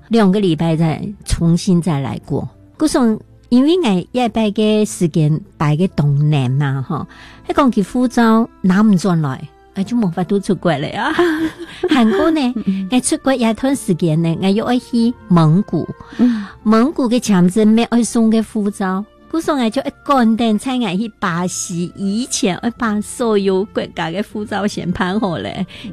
2个礼拜再重新再来过。故说因为我一拜嘅时间摆嘅冬年嘛，迄讲佢护照拿唔转来，就冇法度出國了啊。韓國呢，我出國一段時間呢，我要去蒙古，蒙古嘅簽證咩愛送嘅護照。故說我就一趕定猜我去巴西，以前我把所有國家嘅護照先辦好咧，